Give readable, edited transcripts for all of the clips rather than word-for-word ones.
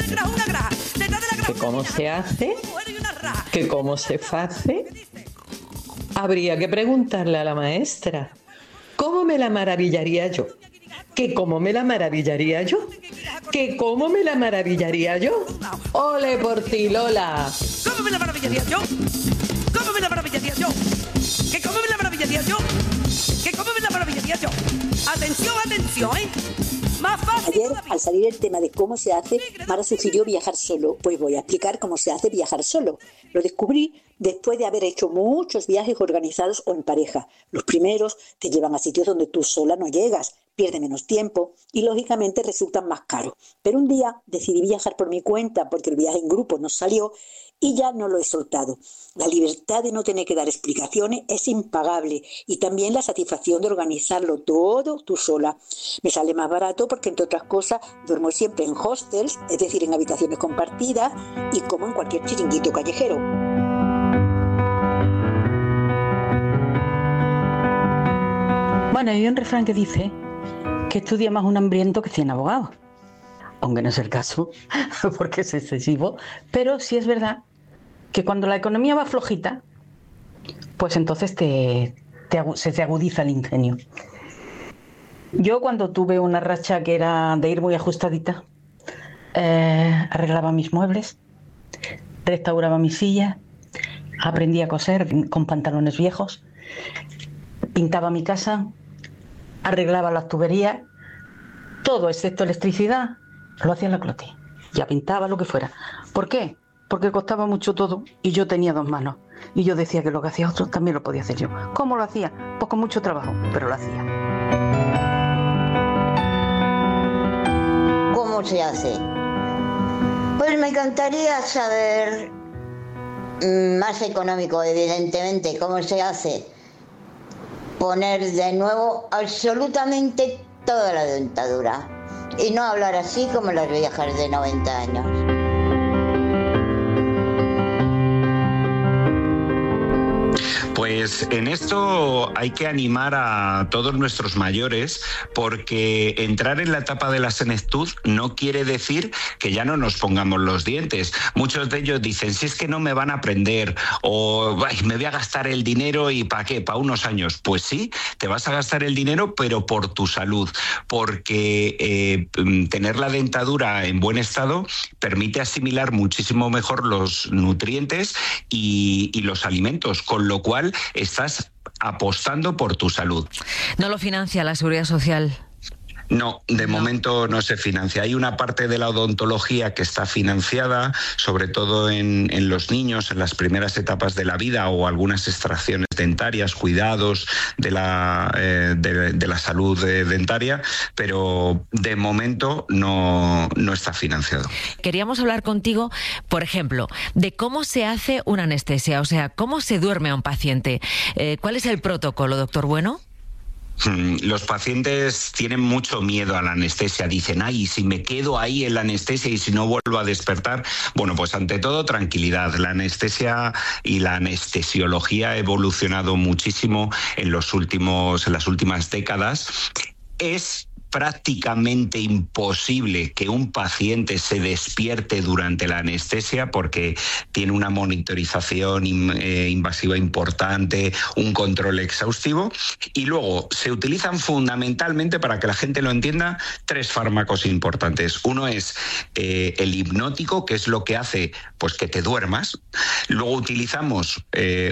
que cómo se hace, que cómo se hace. Habría que preguntarle a la maestra. ¿Cómo me la maravillaría yo? ¿Que cómo me la maravillaría yo? ¿Que cómo me la maravillaría yo? ¡Ole por ti, Lola! ¿Cómo me la maravillaría yo? ¿Cómo me la maravillaría yo? ¿Que cómo me la maravillaría yo? ¿Que cómo me la maravillaría yo? Atención, atención, ¿eh? Más fácil. Ayer, al salir el tema de cómo se hace, Mara sugirió viajar solo. Pues voy a explicar cómo se hace viajar solo. Lo descubrí después de haber hecho muchos viajes organizados o en pareja. Los primeros te llevan a sitios donde tú sola no llegas, pierde menos tiempo y lógicamente resultan más caros. Pero un día decidí viajar por mi cuenta porque el viaje en grupo no salió y ya no lo he soltado. La libertad de no tener que dar explicaciones es impagable y también la satisfacción de organizarlo todo tú sola. Me sale más barato porque, entre otras cosas, duermo siempre en hostels, es decir, en habitaciones compartidas y como en cualquier chiringuito callejero. Bueno, hay un refrán que dice que estudia más un hambriento que 100 abogados. Aunque no es el caso, porque es excesivo, pero sí es verdad que cuando la economía va flojita, pues entonces se te agudiza el ingenio. Yo cuando tuve una racha que era de ir muy ajustadita, arreglaba mis muebles, restauraba mis sillas, aprendí a coser con pantalones viejos, pintaba mi casa, arreglaba las tuberías, todo excepto electricidad, lo hacía en la clote. Ya pintaba lo que fuera. ¿Por qué? Porque costaba mucho todo y yo tenía 2 manos. Y yo decía que lo que hacía otro también lo podía hacer yo. ¿Cómo lo hacía? Pues con mucho trabajo, pero lo hacía. ¿Cómo se hace? Pues me encantaría saber, más económico evidentemente, cómo se hace poner de nuevo absolutamente toda la dentadura y no hablar así como las viejas de 90 años. Pues en esto hay que animar a todos nuestros mayores, porque entrar en la etapa de la senectud no quiere decir que ya no nos pongamos los dientes. Muchos de ellos dicen, si es que no me van a aprender, o me voy a gastar el dinero, ¿y para qué? ¿Para unos años? Pues sí, te vas a gastar el dinero, pero por tu salud, porque tener la dentadura en buen estado permite asimilar muchísimo mejor los nutrientes y los alimentos, con lo cual estás apostando por tu salud. ¿No lo financia la Seguridad Social? No, de momento no se financia. Hay una parte de la odontología que está financiada, sobre todo en los niños, en las primeras etapas de la vida, o algunas extracciones dentarias, cuidados de la salud dentaria, pero de momento no está financiado. Queríamos hablar contigo, por ejemplo, de cómo se hace una anestesia, o sea, cómo se duerme a un paciente. ¿Cuál es el protocolo, doctor Bueno? Los pacientes tienen mucho miedo a la anestesia. Dicen, ay, si me quedo ahí en la anestesia y si no vuelvo a despertar. Bueno, pues ante todo, tranquilidad. La anestesia y la anestesiología ha evolucionado muchísimo en las últimas décadas. Es prácticamente imposible que un paciente se despierte durante la anestesia porque tiene una monitorización invasiva importante, un control exhaustivo, y luego se utilizan fundamentalmente, para que la gente lo entienda, 3 fármacos importantes. Uno es el hipnótico, que es lo que hace pues que te duermas. Luego utilizamos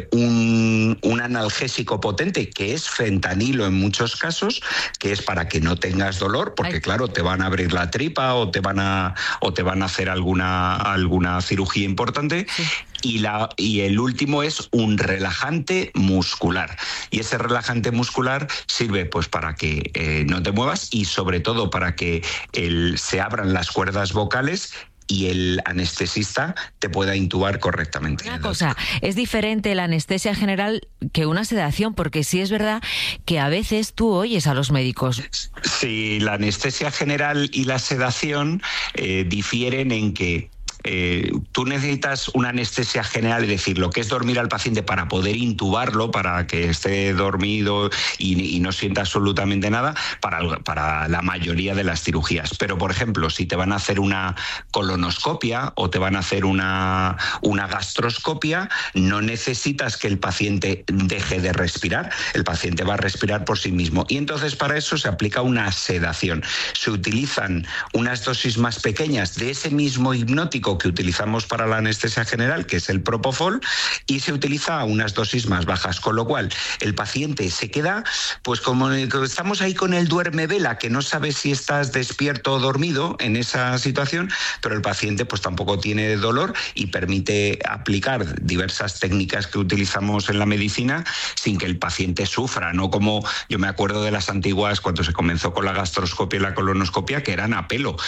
un analgésico potente, que es fentanilo en muchos casos, que es para que no tengas dolor, porque claro, te van a abrir la tripa o te van a hacer alguna cirugía importante. Sí. Y el último es un relajante muscular. Y ese relajante muscular sirve pues para que no te muevas y sobre todo para que se abran las cuerdas vocales y el anestesista te pueda intubar correctamente. Una cosa, es diferente la anestesia general que una sedación, porque sí es verdad que a veces tú oyes a los médicos. Sí, la anestesia general y la sedación difieren en que tú necesitas una anestesia general, es decir, lo que es dormir al paciente para poder intubarlo, para que esté dormido y no sienta absolutamente nada, para la mayoría de las cirugías. Pero, por ejemplo, si te van a hacer una colonoscopia o te van a hacer una gastroscopia, no necesitas que el paciente deje de respirar. El paciente va a respirar por sí mismo. Y entonces para eso se aplica una sedación. Se utilizan unas dosis más pequeñas de ese mismo hipnótico que utilizamos para la anestesia general, que es el propofol, y se utiliza a unas dosis más bajas, con lo cual el paciente se queda, pues como estamos ahí con el duerme vela, que no sabe si estás despierto o dormido en esa situación, pero el paciente pues tampoco tiene dolor y permite aplicar diversas técnicas que utilizamos en la medicina sin que el paciente sufra, no como yo me acuerdo de las antiguas cuando se comenzó con la gastroscopia y la colonoscopia, que eran a pelo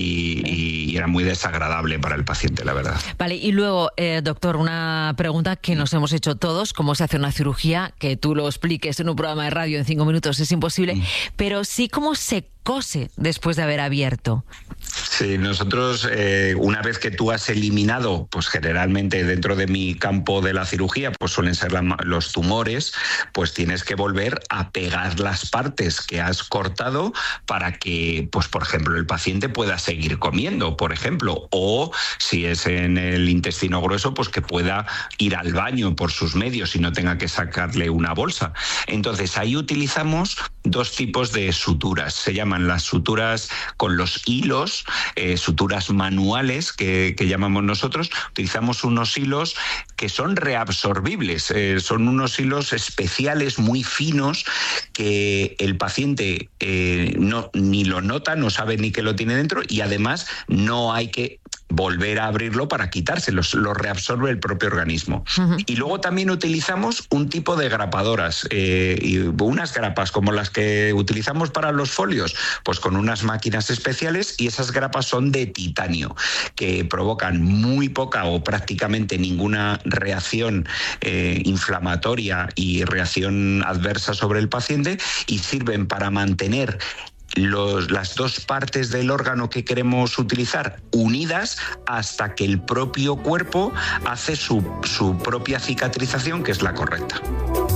y era muy desagradable para el paciente, la verdad. Vale, y luego, doctor, una pregunta que nos hemos hecho todos: ¿cómo se hace una cirugía? Que tú lo expliques en un programa de radio en 5 minutos es imposible, pero sí cómo se cose después de haber abierto. Sí, nosotros una vez que tú has eliminado, pues generalmente dentro de mi campo de la cirugía, pues suelen ser los tumores, pues tienes que volver a pegar las partes que has cortado para que, pues por ejemplo, el paciente pueda seguir comiendo, por ejemplo, o si es en el intestino grueso, pues que pueda ir al baño por sus medios y no tenga que sacarle una bolsa. Entonces ahí utilizamos 2 tipos de suturas. Se llaman las suturas con los hilos, suturas manuales que llamamos nosotros. Utilizamos unos hilos que son reabsorbibles, son unos hilos especiales muy finos que el paciente ni lo nota, no sabe ni que lo tiene dentro, y además no hay que volver a abrirlo para quitárselos, lo reabsorbe el propio organismo. Y luego también utilizamos un tipo de grapadoras, y unas grapas como las que utilizamos para los folios, pues con unas máquinas especiales, y esas grapas son de titanio, que provocan muy poca o prácticamente ninguna reacción inflamatoria y reacción adversa sobre el paciente, y sirven para mantener las 2 partes del órgano que queremos utilizar unidas hasta que el propio cuerpo hace su propia cicatrización, que es la correcta.